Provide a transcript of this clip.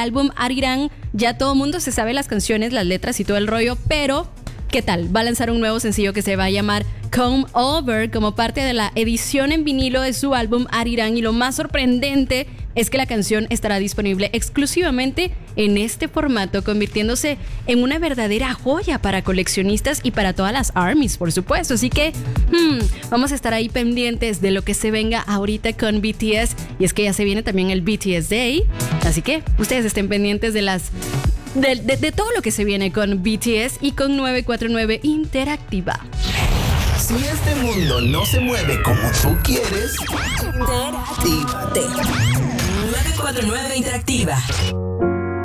álbum Arirang. Ya todo el mundo se sabe las canciones, las letras y todo el rollo, pero ¿qué tal? Va a lanzar un nuevo sencillo que se va a llamar Come Over como parte de la edición en vinilo de su álbum Arirang, y lo más sorprendente es que la canción estará disponible exclusivamente en este formato, convirtiéndose en una verdadera joya para coleccionistas y para todas las ARMYs, por supuesto. Así que vamos a estar ahí pendientes de lo que se venga ahorita con BTS, y es que ya se viene también el BTS Day, así que ustedes estén pendientes de todo lo que se viene con BTS y con 949 Interactiva. Si este mundo no se mueve como tú quieres, interactívate. 949 Interactiva.